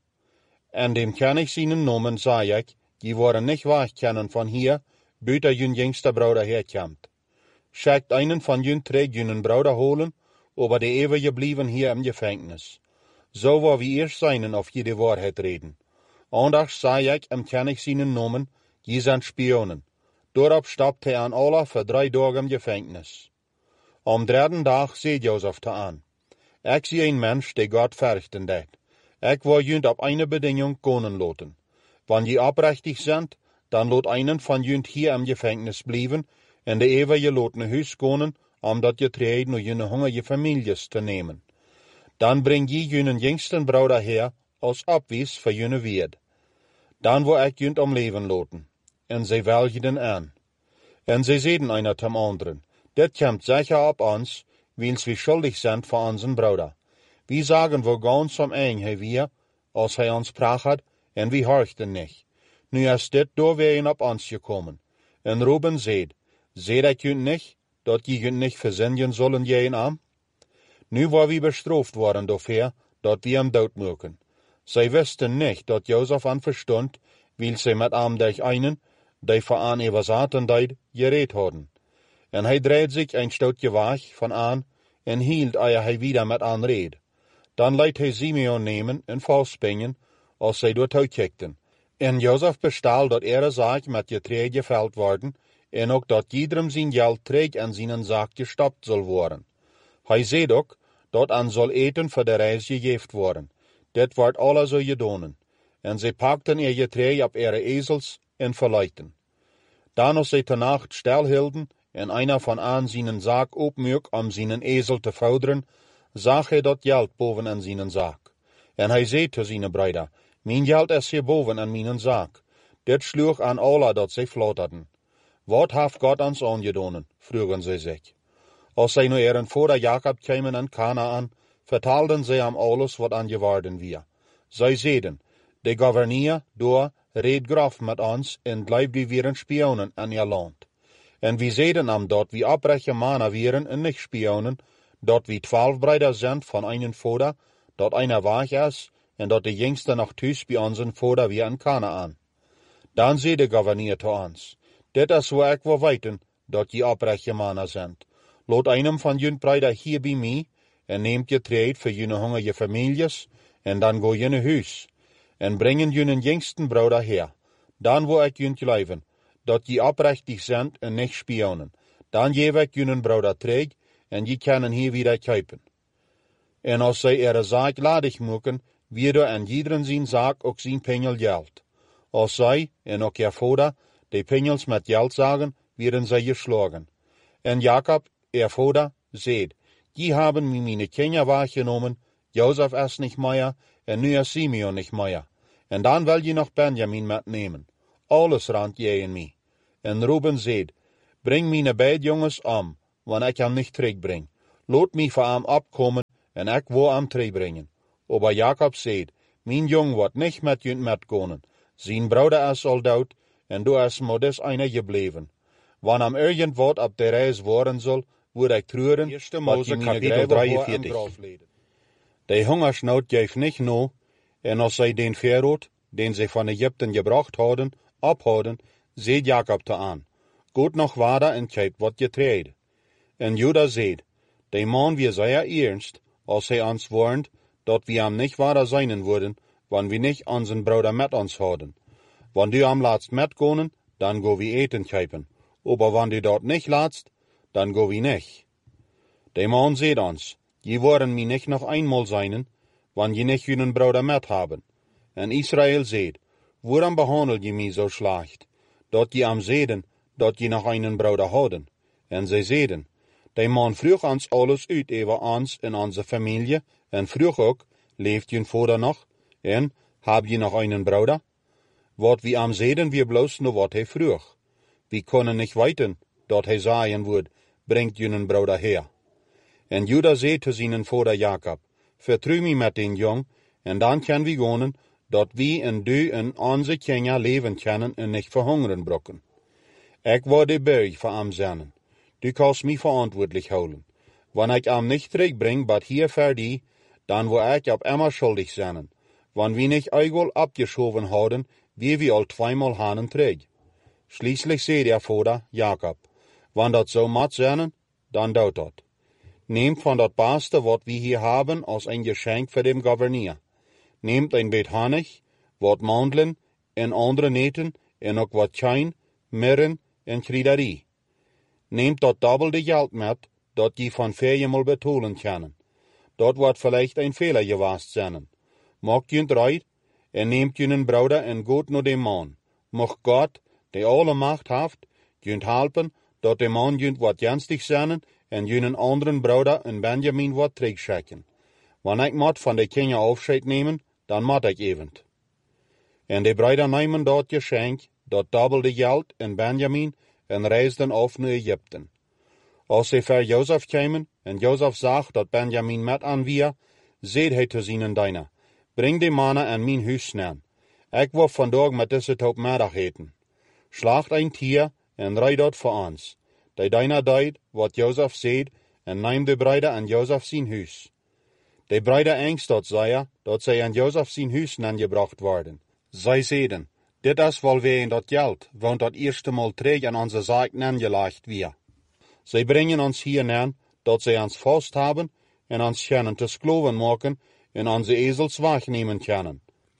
Speaker 1: En dem kan ik zijn noemen, zei ik, je worden niet wegkennen van hier, buiten je jongste broeder herkomt. Schickt einen van jullie terug je broeder holen, aber de eeuwige blijven hier in gevangenis. Zo waar we eerst zijn of je de waarheid reden. Anders zei ik, kan ik zijn noemen, je zijn spionen. Daarop stapte hij aan alle voor 3 dagen in gevangenis. Om 3e dag zei Jozef te aan, ik zie een mens die God verrichten deed. Ik wil jullie op een beding konen laten. Wanneer je oprechtig bent, dan laat einen van jullie hier in gevangenis blijven en de eeuwige laat naar huis konen, omdat je treed naar jullie hongerige families te nemen. Dan breng je jullie jongsten broeder her als opwijs voor jullie weerd. Dan wil ik jullie om leven laten. En zij welgden aan. En zij zeiden einer tem anderen, dit komt zeker op ons, wils we schuldig zijn voor onze broeder. We zagen we ganz om eng hij weer, als hij ons praat, en we horchten niet. Nu is dit doorwegen op ons gekomen. En Ruben zei ik jullie niet, dat je jullie niet verzinnen zullen jij aan? Nu waar we bestraft worden daarvoor, dat we hem dood maken. Zij wisten niet dat Jozef aan verstond, wil zij met hem durch einen, die voor aan over zaten deed, gereed hadden. En hij dreed zich een stootje weg van aan, en hield eer hij wieder met aan reed. Dan liet hij Simeon nemen en vastspingen, als zij door uitkijkten. En Jozef bestal dat zaak met getreed geveld worden, en ook dat iedereen zijn geld terug in zijn zaak gestopt zal worden. Hij zei ook, dat aan zal eten voor de reis gegeven worden. Dit wordt alle zo gedaan. En zij pakten getreed op ihre ezels en verleiden. Dan als zij te nacht stilhielden, en einer van aan zijn zaak opmerk om zijn ezel te voederen, zag hij dat geld boven in zijn zaak. En hij zei te zijn bruiden, mijn geld is hierboven in mijn zaak. Dit sloeg aan alle dat zij flotterden. Wat heeft God ons aangedaan? vroegen zij zich. Als zij nu ihren vader Jacob kwamen in Kanaan, vertelden zij hem alles wat aangeworden was. Zij zeiden, de gouverneur door reed grof met ons en blijft weer spionen in je land. En we zeiden hem dat we oprechte mannen waren en niet spionen, dat we 12 bruiden zijn van een vader, dat einer weg is, en dat de jongste nog thuis bij onze vader weer in Kanaan. Dan zei de gouverneur te ons, dit is waar ik wil weten, dat je oprechte mannen zijn. Laat einem van jullie bruiden hier bij mij, en neemt je treed voor jullie hongerige families, en dan go je naar huis. En brengen jullie jongsten broeder her. Dan wil ik jullie leven, dat je oprechtig zijn en niet spionen. Dan geef ik jullie broeder terug, en je kunnen hier weer kijken. En als zij ihre zaak ladig maken, weer en iedereen zijn zaak ook zijn pengel geld. Als zij, en ook je vader, de pengels met geld zagen, werden zij geslagen. En Jacob, ihr vader, zei, die hebben me mijn kinderen weggenomen, Jozef is niet meer, en nu is Simeon niet meer. En dan wil je nog Benjamin metnemen. Alles rand je in mij. En Ruben zei, breng mijn beide jongens om, want ik hem niet terugbreng. Laat mij voor hem opkomen, en ik wil hem terugbrengen. Aber Jacob zei, mijn jong wordt niet met jullie metkomen. Zijn broeder is al dood, en du is maar dus einer gebleven. Wanneer hem irgend op de reis worden zal, word ik treuren. 1 Mose kapitel 43. De hongersnood geeft niet nou, en als zij den verrood, den zij van Egypten gebracht hadden, ophouden, zei Jacob te aan, goed nog water en kijk wat je treedt. En Juda zei, de man wie zeer ernst, als hij ons warnt, dat we hem niet water zijn worden, wanneer we niet onze broeder met ons hadden. Wanneer du hem laatst metkomen, dan go we eten kijken. Aber wanneer du dat niet laatst, dan go we niet. De man zei ons, je worden mij niet nog eenmaal zijn, wanneer je niet jullie broeder met hebben. En Israël zei, waarom behandel je mij zo slecht, dat je hem zeiden, dat je nog een broeder hadden? En zij zeiden, de man vroeg ons alles uit over ons en onze familie, en vroeg ook, leeft je vader nog? En, heb je nog een broeder? Wat we hem zeiden, we bloos naar wat hij vroeg. We konden niet weten, dat hij zeggen woord, brengt je broeder her. En Juda zei te zijn vader Jacob, vertrouw mij met den jong, en dan kan we gaan, dat we en du en onze kinderen leven kunnen en niet verhongeren brokken. Ik word de buig voor hem zijn. Du kannst mij verantwoordelijk houden. Wanneer ik hem niet terugbreng, bad hier voor dan word ik op immer schuldig zijn. Wanneer we niet eigel opgeschoven hadden, wie we al 2 maal hanen terug. Schließlich zei der vader Jacob, wanneer dat zo moet zijn, dan doet dat. Neemt van dat beste wat we hier hebben als een geschenk voor de gouverneur. Neemt een beetje honig, wat mandelen en andere neten en ook wat tjijn, mirren en kruiderie. Neemt dat dubbelde geld met, dat je van 4 maal betalen kan. Dat wordt vielleicht een fehler geweest zijn. Maakt je het uit en neemt je een broeder en goed naar de man. Mocht God, die alle macht heeft, je helpen, dat de man je wat ernstig zijn en je een andere broeder en Benjamin wat terugschikken. Wanneer ik moet van de kinderen afscheid nemen, dan moet ik even. En de broeder nemen dat geschenk, dat dubbelde geld en Benjamin en reisden af naar Egypte. Als ze voor Jozef kwamen en Jozef zag dat Benjamin met aan wie, zei hij te zijn dienaar, breng de mannen aan mijn huis snel. Ik wil vandaag met deze top middag eten. Slacht een tier en rijd dat voor ons. De dienaar deed wat Jozef zei en neem de bruider aan Jozef zijn huis. De bruider angst dat zei dat zij aan Jozef zijn huis gebracht worden. Zij zeiden, dit is wel weer dat geld, want dat eerste maal terug aan onze zaak gelegd weer. Zij brengen ons hier neer, dat zij ons vast hebben en ons kunnen te skloven maken en onze ezels wegnemen kunnen.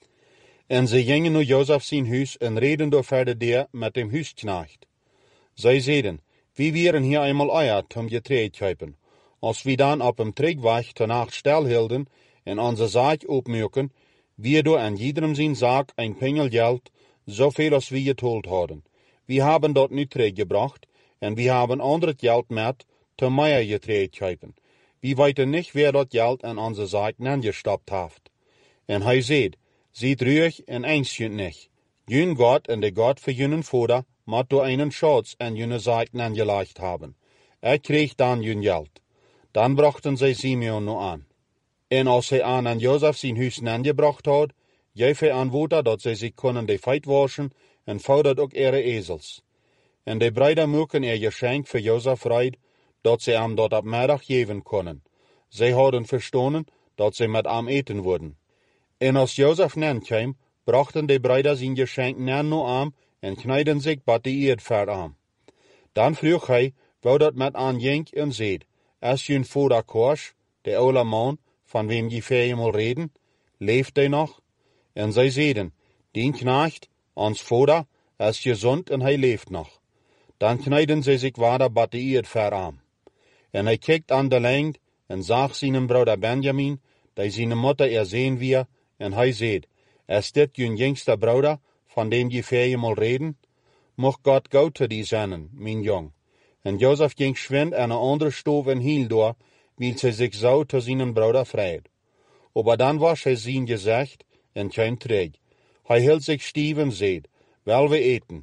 Speaker 1: En zij gingen naar Jozef zijn huis en reden door verder daar met dem huisknecht. Zij zeiden, we waren hier eenmaal eierd om getreed kuipen. Als we dan op hem terugweg te nacht stilhielden en onze zaak opmaken, wir door aan iedereen zijn zaak een pengel geld, zoveel als we getold hadden. We hebben dat nu teruggebracht en we hebben ander geld met te meer getreed kuipen. We weten niet wer dat geld aan onze zaak gestopt heeft. En hij zei, ziet ruhig en angst je niet. Jun God en de God voor jullie vader moet door einen schatz aan jullie zaak gelegd hebben. Ik kreeg dan jullie geld. Dan brachten zij Simeon nu aan. En als hij aan Jozef zijn huis gebracht had, gaf hij aan water dat zij zich konden de feit waschen en vouwde ook ihre ezels. En de bruider moeken geschenk voor Jozef rijden, dat zij hem dat op middag geven konden. Zij hadden verstonden dat zij met hem eten worden. En als Jozef kwam, brachten de bruider zijn geschenk naar hem en knijden zich bij de eerd voor hem. Dan vroeg hij, wou dat met aan ging en zei, is je vader Kors, de oude man, van wem je 4 maal reden, leeft hij nog? En zij zeiden, die knecht, ons vader, is gezond en hij leeft nog. Dan knijden zij zich water bij de eerd voor hem. En hij kijkt aan de lengte en zag zijn broeder Benjamin, die zijn moeder zien weer, en hij zei, is dit je jongste broeder, van dem je 4 maal reden? Mocht God goed te die zijn, mijn jong. En Jozef ging schwind aan een andere stoof en hiel door, wil zij zich zo te zijn broeder vrijd. Aber dan was hij zijn gezicht en kwam terug. Hij hield zich stief en zei, wel we eten.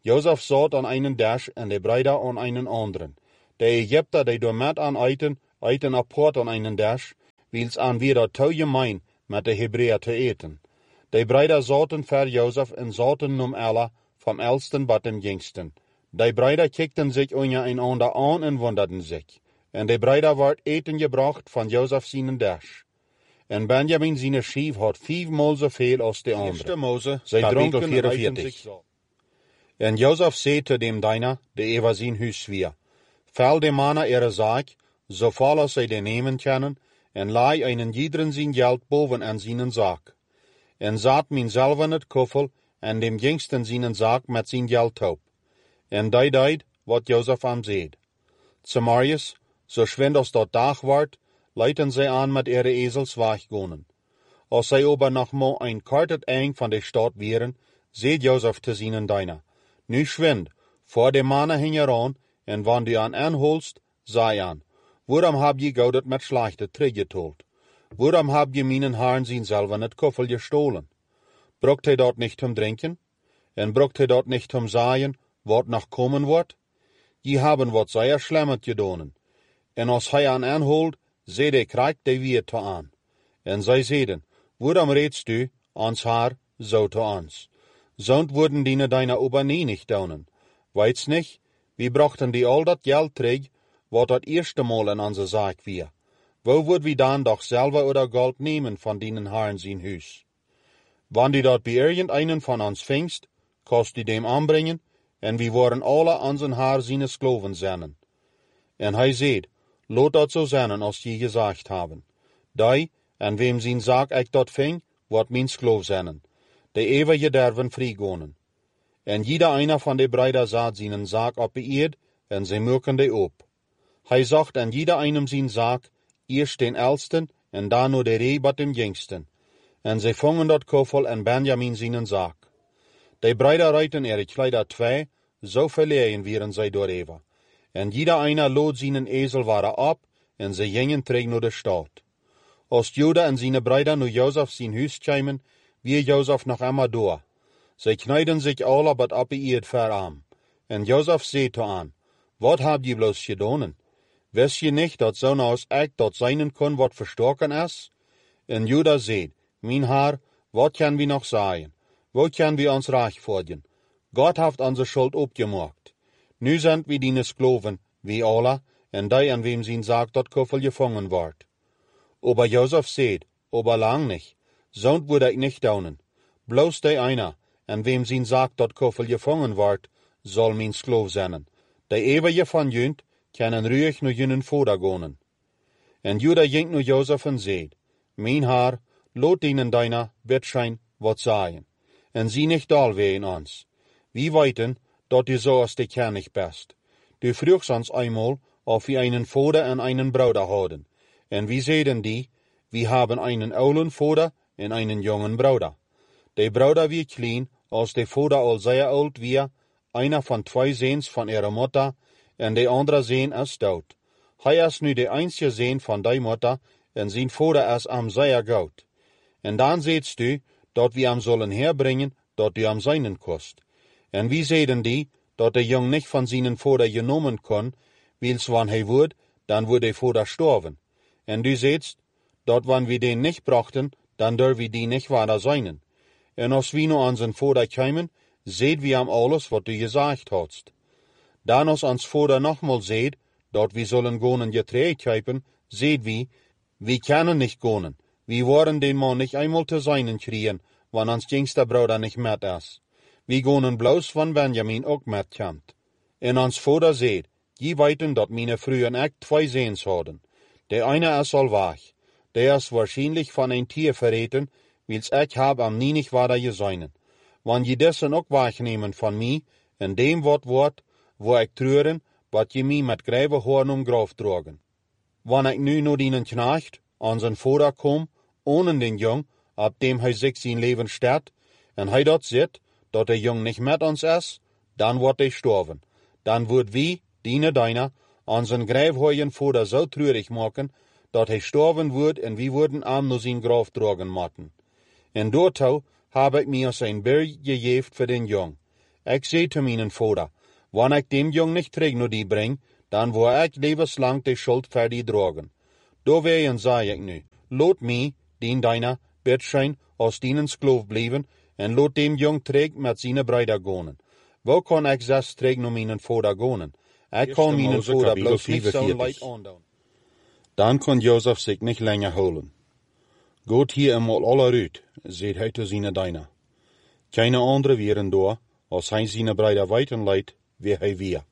Speaker 1: Jozef zat aan einen dash en de bruida aan einen anderen. De Egypter die door met aan eten apart aan einen dash, wils aan weer dat touw gemeen met de Hebreeën te eten. De bruida zaten ver Jozef en zaten nom alle, vom elsten tot dem jongsten. De bruida kikten zich een ander aan en wonderden zich. En de bruida werd eten gebracht van Jozef zijn dash. En Benjamin zijn schief had 5-maal zoveel als de andere. Zij dronken 44. En Jozef zei te dem Dina, de over zijn huis zwier, vel de mannen ihre zaak, zoveel als zij de nemen kunnen, en laai einen iederen zijn geld boven aan zijn zaak. En zat mijzelf in het koffel, en dem jongsten zijn zaak met zijn geld op. En die deed wat Jozef hem zei. Samarius, zo schwind als dat dag wordt, leiden zij aan met ihre ezels weggonen. Als zij ober nog maar een kwart het eind van de stad waren, zei Jozef te zijn Dina, nu schwind, voor de mannen hingen aan, en wanneer du aan aanholst, zei aan, waarom heb je goud met slechte teruggetold? Waarom heb je mijn haren zijn zelf in het koffel gestolen? Brokt hij dat niet om drinken? En brokt hij dat niet om zeggen, wat nog komen wordt? Je hebben wat zeer slimmet gedaan. En als hij aan aanholt, zei de krijgt de weer te aan. En zij zeiden, waarom redst du, ons haar, zo te ons? Zond worden die deine ober nie nicht doen. Weit's nicht, wie brachten die al dat geld terug, wat dat eerste Mal in onze zaak weer. Wo wordt wie dan doch selber oder Gold nemen van dienen haren zijn huis? Wanneer dat bij irgendeinen van ons vingst, kost die dem aanbrengen, en wie worden alle aan zijn haar zijn skloven zijn. En hij zei, laat dat zo zijn als je gezegd hebben. Die, en wem zijn zaak ik dat ving, wordt mijn skloof zijn. De eeuwige derven vrijgonen. En jeder einer van de bruiden zat zijn zaak op de eerd, en zij merken de op. Hij zegt aan jeder einem zijn zaak, eerst den elsten, en dan de ree bat dem jongsten. En zij vangen dat koffel en Benjamin zijn zaak. De bruiden reiten ihre kleider 2, zo verleien wieren zij door Eva. En jeder einer lood zijn ezel waren op, en zij gingen terug naar de stad. Als Juda en zijn bruiden naar Jozef zijn huis kwamen, wie Jozef nog immer door. Zij knijden zich alle bat op de eerd verarm. En Jozef zei te aan, wat heb je bloos gedaan? Wist je niet dat zo'n als ik dat zijn kon wat verstoken is? En Juda zei, mijn Heer, wat kan we nog zeggen? Wat kan we ons rechtvaardigen? God heeft onze schuld opgemaakt. Nu zijn we die skloven, wie alle, en die aan wem zijn zaak dat koffel gevangen wordt. Aber Jozef zei, aber lang niet. Zo'n moet ik niet doen. Bloos die einer, en wem zijn zaak dat koffel gevangen wordt, zal mijn skloof zijn. De eeuwige van junt, kunnen ruig naar junnen vader gaan. En Juda ging naar Jozef en zei, mijn Heer, laat dienen deiner wetschijn wat zeggen. En zie niet alweer in ons. Wie weten dat du zoals de König bist. Du vroegst ons eenmaal of we einen vader en einen bruder hadden. En wie zeiden die, we hebben einen oulen vader en einen jongen bruder. De bruder wie klein, als de vader al zeer oud wie, einer van 2 zoons van ihre moeder, en de andere zoon is dood. Hij is nu de einzige zoon van die moeder, en zijn vader is am zeer goud. En dan zeidst du, dat we hem zullen herbrengen, dat du hem zijnen kost. En wie zeiden die, dat de jong niet van zijn vader genomen kon, wils wanneer hij wordt, dan wordt de vader sterven. En du zeidst, dat wanneer we den niet brachten, dan durven we die niet vader zijnen. En als we nu aan zijn vader kwamen, zeid we hem alles wat du gezegd hadst. Dan als ons vader nogmaals zeid, dat we zullen gaan getreed kijken, zeid we kunnen niet gaan. We worden den man niet eenmaal te zijnen kriegen, wanneer ons jongste bruder niet met is. We gaan bloos van Benjamin ook met komt. En ons vader zeid, je weten dat mijn vrouw en ik 2 zoons hadden. De ene is al weg. De is waarschijnlijk van een tier verreten, wils ik heb hem niet verder gezien. Wanneer je dessen ook wegnemen van mij, en dem wat wordt, wo ik treuren, wat je mij met grijve hoorn om graf drogen. Wanneer ik nu naar die knecht, aan zijn vader kom, ohne den jong, op dem hij zich zijn leven stelt, en hij dat zit, dat de jong niet met ons is, dan wordt hij sterven. Dan wordt wie, diene deiner, aan zijn grijfhooien vader zo treurig maken, dat hij sterven wordt en wie worden hem naar zijn graf drogen moeten. En doortoe heb ik mij als een berg gegeven voor den jong. Ik zei te mijn vader, wanneer ik dem jong niet terug naar die breng, dan wil ik levenslang de schuld voor die dragen. Doorwegen zei ik nu, laat mij, dien deiner, bedschein, als dienens kloof blijven, en laat dem jong terug met zijn bruider gaan. Wel kan ik zelfs terug naar mijn vader gaan. Ik kan mijn vader bloos niet zo lijt aandoen. Dan kon Jozef zich niet langer houden. Gaat hier eenmaal alle uit, zei hij te zijn deiner. Keine andere wieren door, als hij zijn bruider weten leidt, wie hij weer.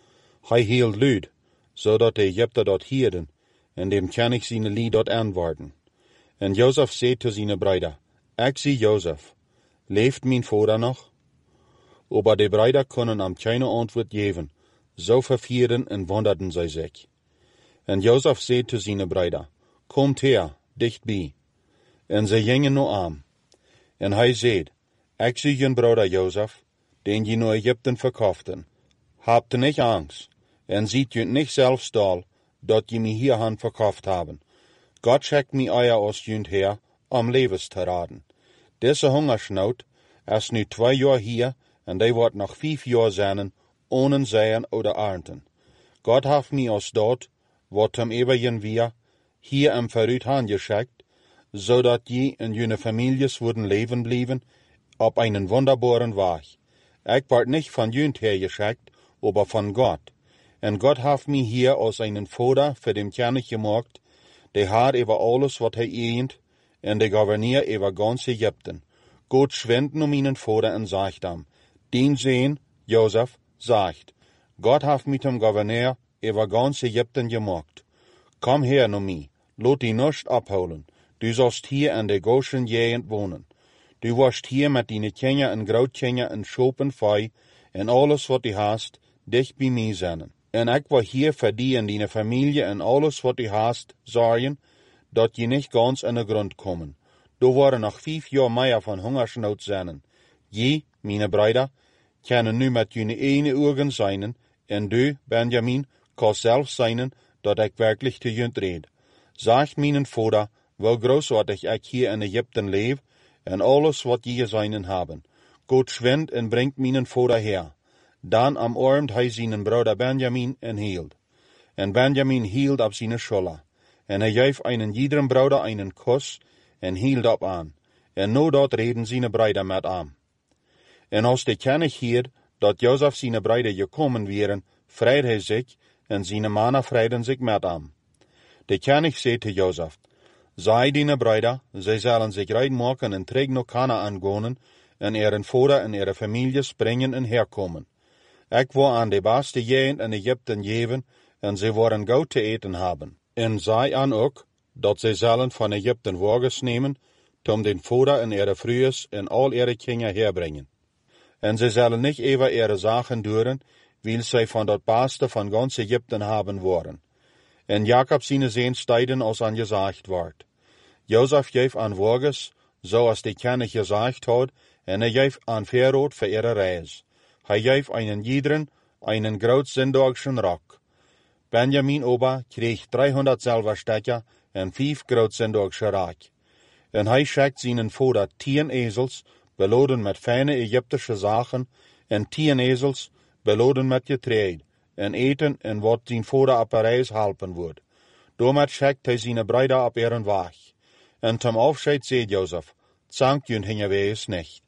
Speaker 1: Hij hield luid, zodat de Egypten dat hierden, en dem kan ik zijn lied dat antwoorden. En Jozef zei te zijn bruider, ik zie Jozef, leeft mijn vader nog? Aber de bruider konden hem keine antwoord geven, zo vervierden en wonderden zij zich. En Jozef zei te zijn bruider, komt her, dichtbij. En zij gingen naar hem. En hij zei, ik zie je broeder Jozef, den je naar Egypten verkochten. Hebt niet angst, en ziet je niet zelf stal, dat je mij hierhan verkocht hebben. God schickt mij eier als junt her, om levens te raden. Deze hongersnood is nu 2 jaar hier, en die wordt nog 5 jaar zijn, ohne zeeën oder ernten. God heeft mij als dat, wat hem eeuwigen weer, hier im vooruit geschickt, zodat je en jullie families worden leven blijven, op einen wunderbaren weg. Ik word niet van junt her geschickt, aber van God. En God heeft mij hier als einen vader voor dem kennis gemaakt, de haar over alles wat hij eent, en de gouverneur over ganz Egypten. God schwendt naar mijn vader en zegt hem, dien zoon, Jozef, zegt, God heeft met hem gouverneur over ganz Egypten gemaakt. Kom her naar mij, laat die nicht ophouden. Du zalst hier in de Goshen gegend wonen. Du wirst hier met die kinderen en grootkinderen en schopen vee en alles wat du hast, dicht bij mij zijn. En ik wil hier voor die en die familie en alles wat du hast zorgen, dat je niet ganz in de grond komen. Er worden nog 5 jaar meer van hongersnood zijn. Je, mijn broeder, kunnen nu met jullie ene ogen zijn, en du, Benjamin, kan zelf zijn dat ik werkelijk te junt red. Zeg mijn vader, wel grootwaardig ik hier in Egypten leef, en alles wat je zijn hebben. God schwendt en brengt mijn vader her. Dan omarmt hij zijn broeder Benjamin en hield. En Benjamin hield op zijn schouder. En hij geeft einen iederen broeder einen kus, en hield op aan. En nu dat reden zijn broeder met hem. En als de kennis hier, dat Jozef zijn broeder gekomen waren, vrede hij zich, en zijn mannen vrijden zich met hem. De kennis zei te Jozef, zij die broeder, zij zullen zich reid maken en terug naar Kanaan gaan, en een vader en ihre families brengen en herkomen. Ik wil aan de beste gegend in Egypten geven, en zij worden goed te eten hebben. En zij aan ook, dat zij zullen van Egypten wagens nemen, om den vader en ihre vrouwen en al ihre kinderen herbrengen. En zij zullen niet even ihre zaken duren, wil zij van dat beste van ganz Egypten hebben worden. En Jacob zijn zeen stijden als aangezegd wordt. Jozef geeft aan wagens, zoals de kennis gezegd had, en hij geeft aan verrood voor ihre reis. Hij geeft einen iederen einen groot zendogschen rok. Benjamin ober kreeg 300 zilverstekken en 5 groot zendogsche rok. En hij schickt zijn vader 10 ezels, beladen met fijne Egyptische zaken, en 10 ezels, beladen met getreid, en eten en wat zijn vader op reis helpen wordt. Daarmee schickt hij zijn broeder op ihren weg. En ten afscheid zei Jozef, zankt jun hingewees niet.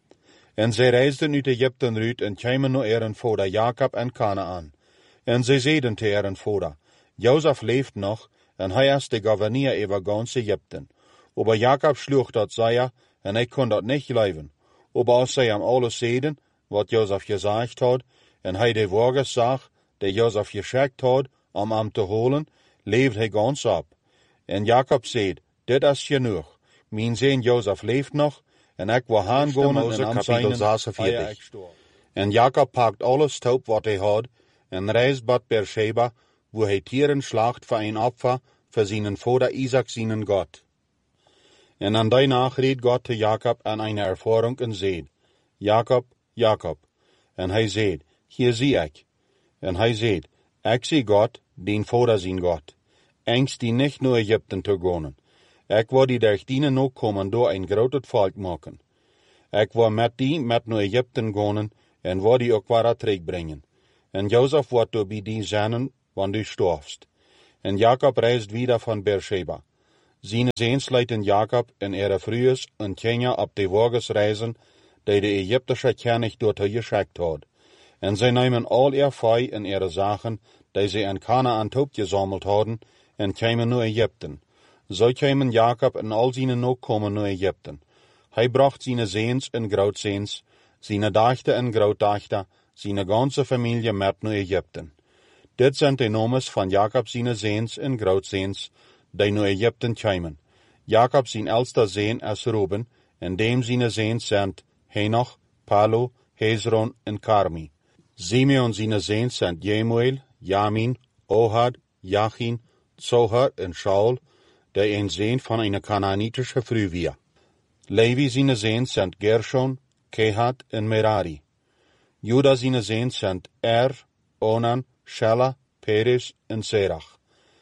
Speaker 1: En zij reisden uit Egypten uit en kwamen naar ihren vader Jacob en Kanaan. En zij zeiden te ihren vader, Jozef leeft nog, en hij is de gouverneur over ganz Egypten. Aber Jacob sloeg dat zei, en hij kon dat niet geloven. Aber als zij hem alles zeiden, wat Jozef gezegd had, en hij de wagens zag, die Jozef geschikt had, om hem te holen, leefde hij ganz op. En Jacob zei, dit is genoeg, mijn zoon Jozef leeft nog, en ik wil gaan gaan en hem zijn. En Jacob pakt alles taub wat hij had, en reist bad Beersheba, wo hij tieren slacht voor een opfer, voor zijn vader Isaac zijn God. En aan die nacht reed God te Jacob aan een ervaring en zei, Jacob, Jacob. En hij zei, hier zie ik. En hij zei, ik zie God, dien vader zijn God. Angst die niet naar Egypten te gaan. Ik wil die durch dienen ook komen door een groot volk maken. Ik wil met die met naar Egypten gaan, en waar die ook wara terugbrengen. En Jozef wordt door bij die zennen, want du storfst. En Jacob reist wieder van Beersheba. Zijn zeens leiden Jacob en ihre vroers in Kenia op de woges reizen, die de Egyptische König dort geschickt had. En zij nemen al ihr vee en ihre zaken, die ze in Kanaan opgezameld hadden, en kwamen naar Egypten. Zo kwamen Jacob en al zijn nakomen naar Egypten. Hij bracht zijn zeens en grootzeens, zijn dochter en grootdochter, zijn ganze familie met naar Egypten. Dit zijn de nomes van Jacob zijn zeens en grootzeens, die naar Egypten kwamen. Jacob zijn oudste zeen is Reuben, en dem zijn zeens zijn Henoch, Palu, Hezron en Carmi. Simeon zijn zeens zijn Jemuel, Jamin, Ohad, Jachin, Zohar en Shaul, die een zeen van een Canaanitische vrouw was. Levi zijn zeens zijn Gershon, Kehat en Merari. Juda zijn zeens zijn Onan, Shelah, Perez en Serach.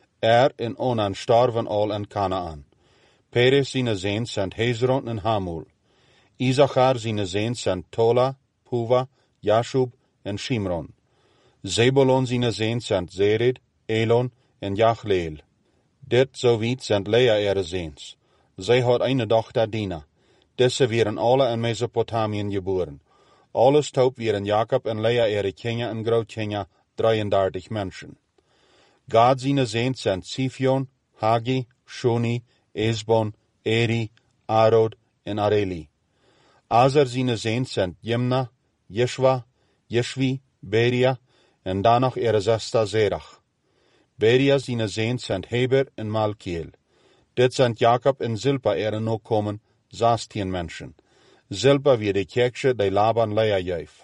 Speaker 1: En Onan starven al in Kanaan. Perez zijn zeens zijn Hezron en Hamul. Issachar zijn zeens zijn Tola, Puva, Jashub en Shimron. Zebulon zijn zeens zijn Zered, Elon en Jachleel. Dit zowiet zijn Lea ihre zeens. Zij had een dochter Dina. Deze werden alle in Mesopotamien geboren. Alles toop werden Jacob en Lea ihre kinderen en grootkinderen 33 mensen. Gad zijn zeens zijn Sifion, Hagi, Shuni, Esbon, Eri, Arod en Areli. Azer zijn zeens zijn Jimna, Yeshwa, Yeshvi, Beria en dan nog ihre zuster Zerach. Beria zijn zeens zijn Heber en Malkiel. Dit zijn Jacob en Zilpa ihre nakomen, 16 mensen. Zilpa weer de kerkje die Laban Lea geef.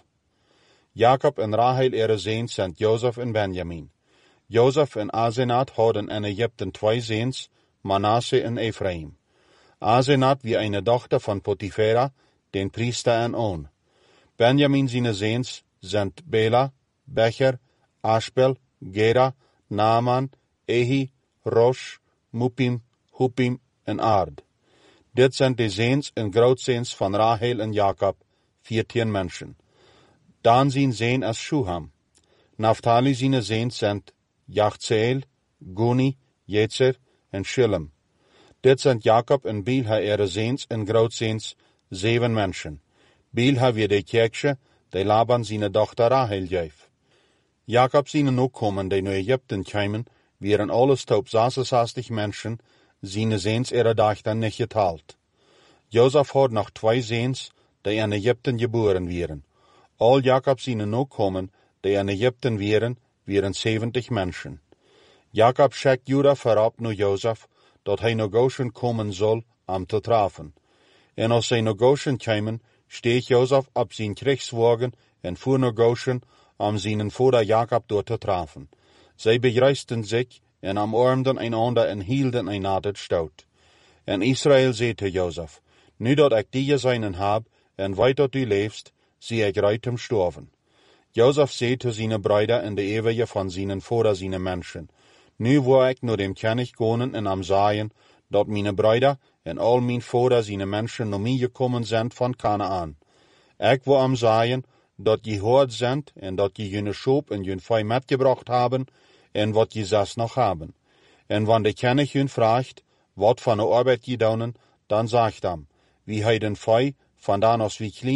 Speaker 1: Jacob en Rahel ihre zeens zijn Jozef en Benjamin. Jozef en Asenat hadden in Egypten 2 zeens, Manasse en Ephraim. Asenat wie een dochter van Potifera, den priester en On. Benjamin zijn zeens zijn Bela, Becher, Ashbel, Gera, Naaman, Ehi, Rosh, Mupim, Hupim en Ard. Dit zijn de zeens en grootzeens van Rahel en Jacob, 14 mensen. Dan zijn zeen als Shuham. Naphtali zijn zeens zijn Jachzeel, Guni, Jetzer en Shillem. Dit zijn Jacob en Bilha ihre zeens en grootzeens, 7 mensen. Bilha weer de kerkje, die Laban zijn dochter Rahel geef. Jacob zijn nakomen die naar Egypten kwamen, waren alles top 66 mensen, zijn zeens ihre dochter niet geteld. Jozef had nog 2 zeens, die in Egypten geboren waren. Al Jacob zijn nakomen, die in Egypten waren 70 mensen. Jacob schikt Juda voorop naar Jozef, dat hij naar Goshen komen zal om te treffen. En als zij naar Goshen kwamen, steeg Jozef op zijn krijgswagen en voer naar Goshen om zijn vader Jacob door te treffen. Zij begrijsten zich en omarmden einander en hielden einander stoot. En Israël zei te Jozef, nu dat ik die gezinnen heb en weet dat u leefst, zie ik rijt om sterven. Jozef zei te zijn broeder en de eeuwige van zijn vader zijn mensen, nu wil ik naar dem König gaan en am zeggen, dat mijn broeder en al mijn vader zijn mensen naar mij gekomen zijn van Kanaan. Ik wil am zeggen, dat je hoort zijn en dat je jullie schoop en jullie vee metgebracht hebben en wat je zelfs nog hebben. En wanneer de König jullie vraagt, wat van de arbeid je doen, dan zegt hem, wie hij den vee, vandaan als wie klein